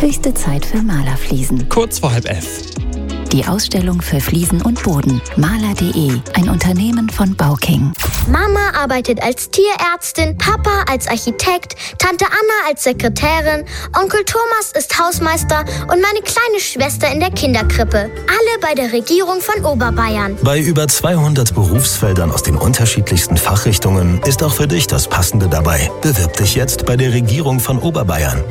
Höchste Zeit für Malerfliesen. Kurz vor 10:30. Die Ausstellung für Fliesen und Boden. Maler.de, ein Unternehmen von Bauking. Mama arbeitet als Tierärztin, Papa als Architekt, Tante Anna als Sekretärin, Onkel Thomas ist Hausmeister und meine kleine Schwester in der Kinderkrippe. Alle bei der Regierung von Oberbayern. Bei über 200 Berufsfeldern aus den unterschiedlichsten Fachrichtungen ist auch für dich das Passende dabei. Bewirb dich jetzt bei der Regierung von Oberbayern.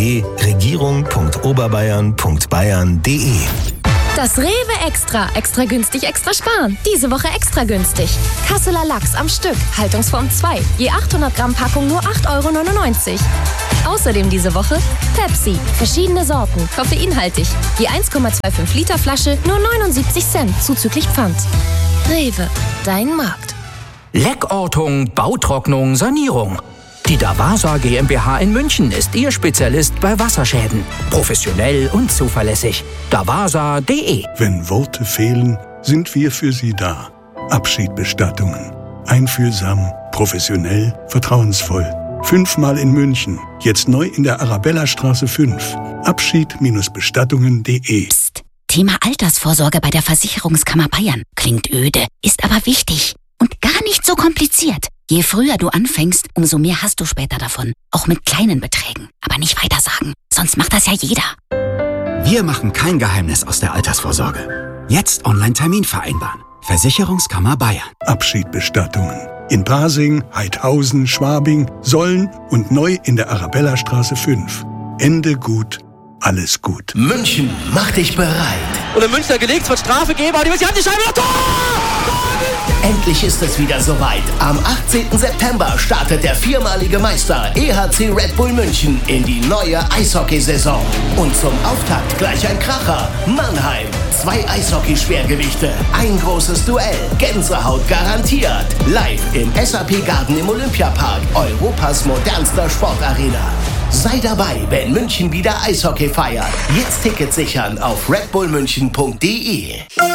www.regierung.oberbayern.bayern.de. Das Rewe Extra. Extra günstig, extra sparen. Diese Woche extra günstig. Kasseler Lachs am Stück. Haltungsform 2. Je 800 Gramm Packung nur 8,99 €. Außerdem diese Woche Pepsi. Verschiedene Sorten. Koffeinhaltig. Je 1,25 Liter Flasche nur 79 Cent. Zuzüglich Pfand. Rewe. Dein Markt. Leckortung, Bautrocknung, Sanierung. Die Davasa GmbH in München ist Ihr Spezialist bei Wasserschäden. Professionell und zuverlässig. Davasa.de. Wenn Worte fehlen, sind wir für Sie da. Abschiedbestattungen. Einfühlsam, professionell, vertrauensvoll. 5-mal in München. Jetzt neu in der Arabellastraße 5. Abschied-bestattungen.de. Psst. Thema Altersvorsorge bei der Versicherungskammer Bayern. Klingt öde, ist aber wichtig. Und gar nicht so kompliziert. Je früher du anfängst, umso mehr hast du später davon. Auch mit kleinen Beträgen. Aber nicht weitersagen, sonst macht das ja jeder. Wir machen kein Geheimnis aus der Altersvorsorge. Jetzt Online-Termin vereinbaren. Versicherungskammer Bayern. Abschiedbestattungen. In Pasing, Heidhausen, Schwabing, Solln und neu in der Arabellastraße 5. Ende gut, alles gut. München, mach dich bereit. Und in München gelegt, es wird Strafe geben, aber die Hand die Scheibe noch Tor! Endlich ist es wieder soweit. Am 18. September startet der viermalige Meister EHC Red Bull München in die neue Eishockeysaison. Und zum Auftakt gleich ein Kracher. Mannheim. 2 Eishockey-Schwergewichte. Ein großes Duell. Gänsehaut garantiert. Live im SAP Garden im Olympiapark. Europas modernster Sportarena. Sei dabei, wenn München wieder Eishockey feiert. Jetzt Tickets sichern auf redbullmünchen.de.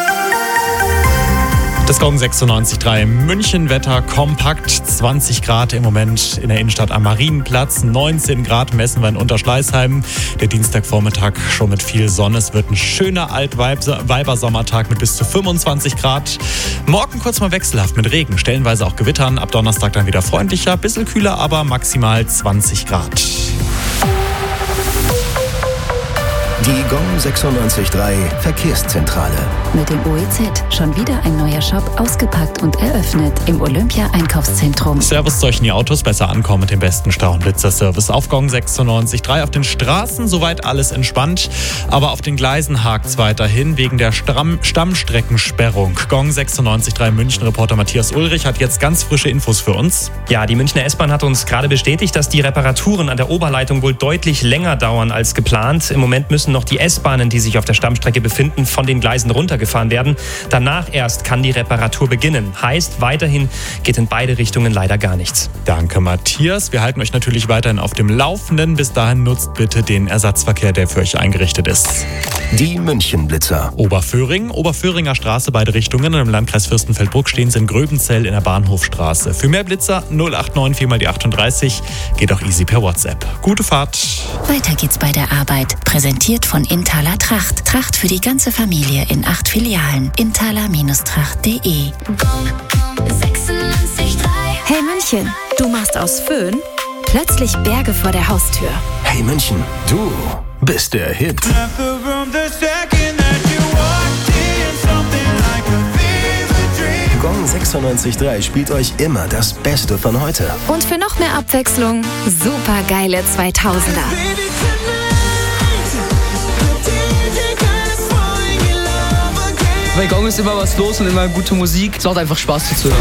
Das Gong 96.3 München Wetter kompakt, 20 Grad im Moment in der Innenstadt am Marienplatz, 19 Grad messen wir in Unterschleißheim. Der Dienstagvormittag schon mit viel Sonne, es wird ein schöner Altweibersommertag mit bis zu 25 Grad. Morgen kurz mal wechselhaft mit Regen, stellenweise auch Gewittern, ab Donnerstag dann wieder freundlicher, bisschen kühler, aber maximal 20 Grad. Die Gong 96.3 Verkehrszentrale. Mit dem OEZ schon wieder ein neuer Shop ausgepackt und eröffnet im Olympia-Einkaufszentrum. Service solchen die Autos besser ankommen mit dem besten Stau- und Blitzer-Service. Auf Gong 96.3 auf den Straßen soweit alles entspannt, aber auf den Gleisen hakt's weiterhin wegen der Stammstreckensperrung. Gong 96.3 München-Reporter Matthias Ulrich hat jetzt ganz frische Infos für uns. Ja, die Münchner S-Bahn hat uns gerade bestätigt, dass die Reparaturen an der Oberleitung wohl deutlich länger dauern als geplant. Im Moment müssen noch die S-Bahnen, die sich auf der Stammstrecke befinden, von den Gleisen runtergefahren werden. Danach erst kann die Reparatur beginnen. Heißt, weiterhin geht in beide Richtungen leider gar nichts. Danke, Matthias. Wir halten euch natürlich weiterhin auf dem Laufenden. Bis dahin nutzt bitte den Ersatzverkehr, der für euch eingerichtet ist. Die München-Blitzer. Oberföhringer Straße, beide Richtungen. Im Landkreis Fürstenfeldbruck stehen sie in Gröbenzell in der Bahnhofstraße. Für mehr Blitzer 089 4 x 38. Geht auch easy per WhatsApp. Gute Fahrt. Weiter geht's bei der Arbeit. Präsentiert von Inthaler Tracht. Tracht für die ganze Familie in 8 Filialen. Inthaler-tracht.de. Hey München, du machst aus Föhn plötzlich Berge vor der Haustür. Hey München, du bist der Hit. Gong 96.3 spielt euch immer das Beste von heute. Und für noch mehr Abwechslung, super geile 2000er. Bei Gong ist immer was los und immer gute Musik. Es macht einfach Spaß zuzuhören.